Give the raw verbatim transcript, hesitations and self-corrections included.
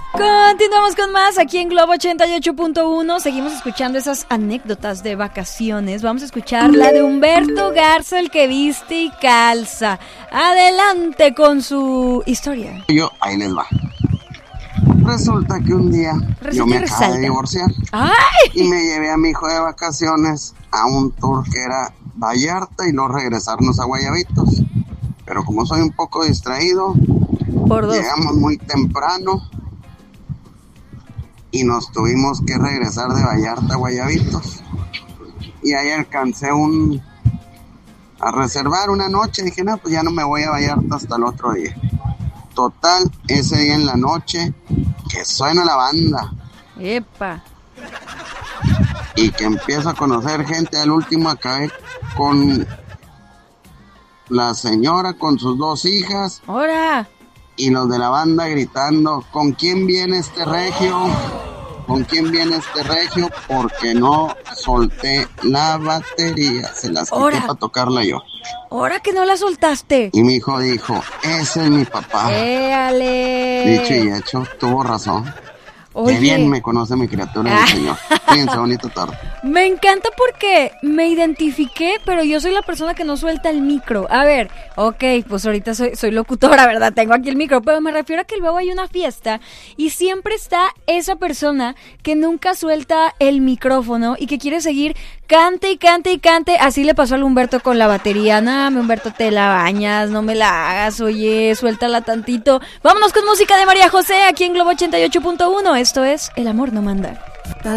Continuamos con más aquí en Globo ochenta y ocho punto uno. Seguimos escuchando esas anécdotas de vacaciones. Vamos a escuchar la de Humberto Garza, el que viste y calza. Adelante con su historia. Yo, ahí les va. Resulta que un día Resulta yo me y acabo resalta. de divorciar. ¡Ay! Y me llevé a mi hijo de vacaciones a un tour que era Vallarta y luego regresarnos a Guayabitos. Pero como soy un poco distraído, Por dos. llegamos muy temprano y nos tuvimos que regresar de Vallarta a Guayabitos. Y ahí alcancé un a reservar una noche. Dije, no, pues ya no me voy a Vallarta hasta el otro día. Total, ese día en la noche, que suena la banda. ¡Epa! Y que empiezo a conocer gente. Al último acabé con la señora, con sus dos hijas. ¡Hora! Y los de la banda gritando, ¿con quién viene este regio? ¿Con quién viene este regio? Porque no solté la batería. Se las quité ¡Hora! para tocarla yo. ¡Hora que no la soltaste! Y mi hijo dijo, ese es mi papá. ¡Éale! Dicho y hecho, tuvo razón. Oye. Qué bien me conoce mi criatura del Señor. Fíjense, bonita tarde. Me encanta porque me identifiqué, pero yo soy la persona que no suelta el micro. A ver, ok, pues ahorita soy, soy locutora, ¿verdad? Tengo aquí el micro, pero me refiero a que luego hay una fiesta y siempre está esa persona que nunca suelta el micrófono y que quiere seguir cante y cante y cante. Así le pasó al Humberto con la batería. Nada, mi Humberto, te la bañas, no me la hagas, oye, suéltala tantito. Vámonos con música de María José aquí en Globo ochenta y ocho punto uno. Esto es El Amor No Manda.